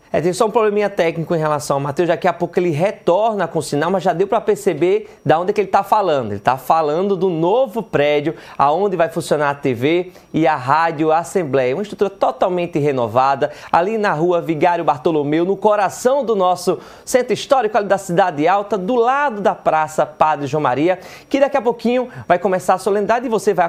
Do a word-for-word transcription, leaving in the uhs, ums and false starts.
É, tem só um probleminha técnico em relação ao Matheus, daqui a pouco ele retorna com o sinal, mas já deu para perceber de onde é que ele está falando. Ele está falando do novo prédio, aonde vai funcionar a T V e a Rádio Assembleia. Uma estrutura totalmente renovada, ali na rua Vigário Bartolomeu, no coração do nosso centro histórico ali da Cidade Alta, do lado da Praça Padre João Maria, que daqui a pouquinho vai começar a solenidade e você vai